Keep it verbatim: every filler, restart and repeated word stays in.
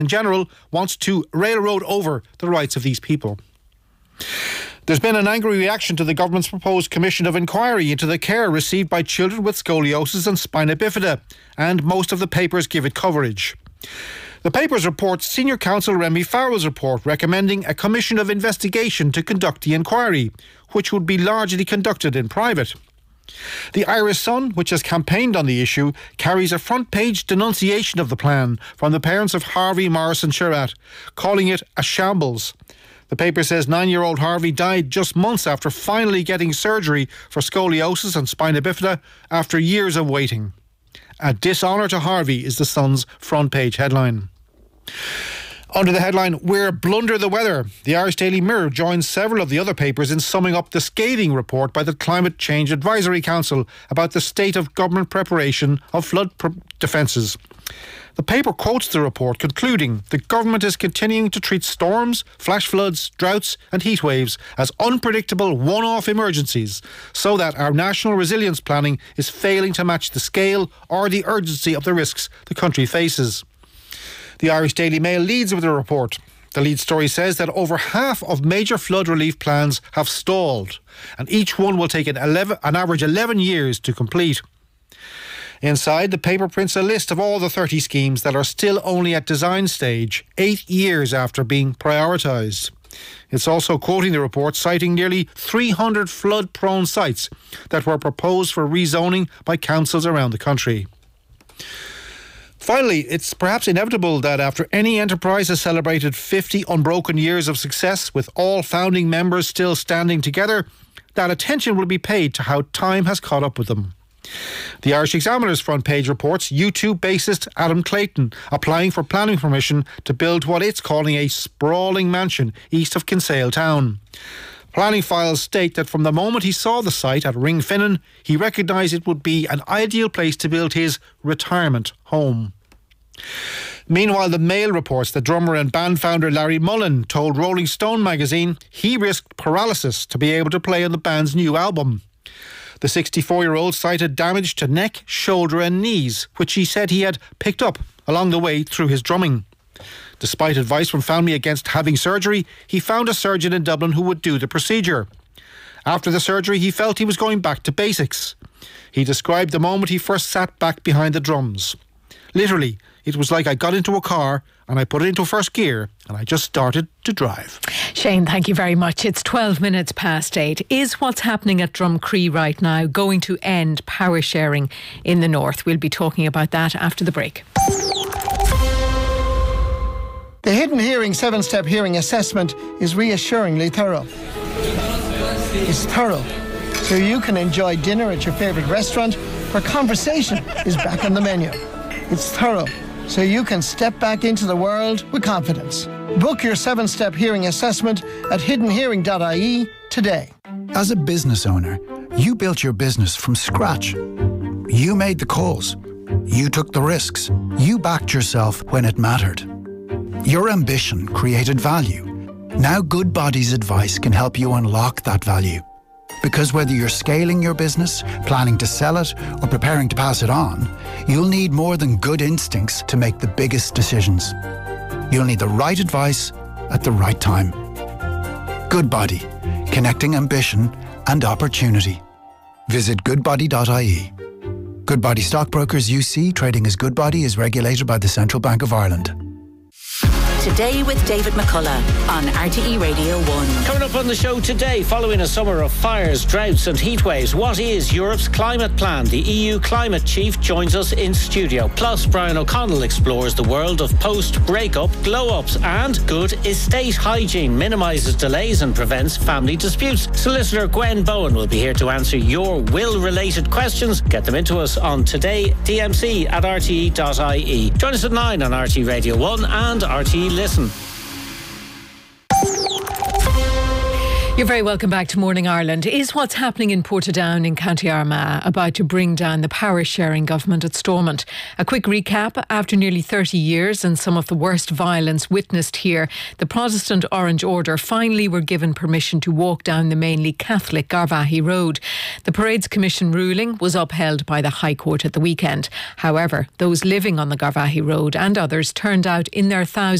in general wants to railroad over the rights of these people. There's been an angry reaction to the government's proposed commission of inquiry into the care received by children with scoliosis and spina bifida, and most of the papers give it coverage. The papers report Senior Counsel Remy Farrell's report recommending a commission of investigation to conduct the inquiry, which would be largely conducted in private. The Irish Sun, which has campaigned on the issue, carries a front-page denunciation of the plan from the parents of Harvey Morrison Sherratt, calling it a shambles. The paper says nine-year-old Harvey died just months after finally getting surgery for scoliosis and spina bifida after years of waiting. A dishonour to Harvey is the Sun's front-page headline. Under the headline, We're Blunder the Weather, the Irish Daily Mirror joins several of the other papers in summing up the scathing report by the Climate Change Advisory Council about the state of government preparation of flood pr- defences. The paper quotes the report, concluding the government is continuing to treat storms, flash floods, droughts and heat waves as unpredictable one-off emergencies, so that our national resilience planning is failing to match the scale or the urgency of the risks the country faces. The Irish Daily Mail leads with a report. The lead story says that over half of major flood relief plans have stalled, and each one will take an, eleven, an average eleven years to complete. Inside, the paper prints a list of all the thirty schemes that are still only at design stage, eight years after being prioritised. It's also quoting the report, citing nearly three hundred flood-prone sites that were proposed for rezoning by councils around the country. Finally, it's perhaps inevitable that after any enterprise has celebrated fifty unbroken years of success, with all founding members still standing together, that attention will be paid to how time has caught up with them. The Irish Examiner's front page reports U two bassist Adam Clayton applying for planning permission to build what it's calling a sprawling mansion east of Kinsale Town. Planning files state that from the moment he saw the site at Ringfinnan, he recognised it would be an ideal place to build his retirement home. Meanwhile, the Mail reports that drummer and band founder Larry Mullen told Rolling Stone magazine he risked paralysis to be able to play on the band's new album. The sixty-four-year-old cited damage to neck, shoulder and knees, which he said he had picked up along the way through his drumming. Despite advice from family against having surgery, he found a surgeon in Dublin who would do the procedure. After the surgery, he felt he was going back to basics. He described the moment he first sat back behind the drums. Literally, it was like I got into a car and I put it into first gear and I just started to drive. Shane, thank you very much. It's twelve minutes past eight. Is what's happening at Drumcree right now going to end power sharing in the north? We'll be talking about that after the break. The Hidden Hearing seven-step hearing assessment is reassuringly thorough. It's thorough, so you can enjoy dinner at your favourite restaurant where conversation is back on the menu. It's thorough, so you can step back into the world with confidence. Book your seven-step hearing assessment at hidden hearing dot I E today. As a business owner, you built your business from scratch. You made the calls. You took the risks. You backed yourself when it mattered. Your ambition created value. Now Goodbody's advice can help you unlock that value. Because whether you're scaling your business, planning to sell it, or preparing to pass it on, you'll need more than good instincts to make the biggest decisions. You'll need the right advice at the right time. Goodbody, connecting ambition and opportunity. Visit goodbody dot I E. Goodbody Stockbrokers U C, trading as Goodbody, is regulated by the Central Bank of Ireland. Today with David McCullough on R T E Radio one. Coming up on the show today, following a summer of fires, droughts and heatwaves, what is Europe's climate plan? The E U climate chief joins us in studio. Plus, Brian O'Connell explores the world of post-breakup glow-ups, and good estate hygiene minimises delays and prevents family disputes. Solicitor Gwen Bowen will be here to answer your will-related questions. Get them into us on Today D M C at R T E dot I E. Join us at nine on R T Radio one and R T E Listen. You're very welcome back to Morning Ireland. Is what's happening in Portadown in County Armagh about to bring down the power sharing government at Stormont? A quick recap. After nearly thirty years and some of the worst violence witnessed here, the Protestant Orange Order finally were given permission to walk down the mainly Catholic Garvaghey Road. The Parades Commission ruling was upheld by the High Court at the weekend. However, those living on the Garvaghey Road and others turned out in their thousands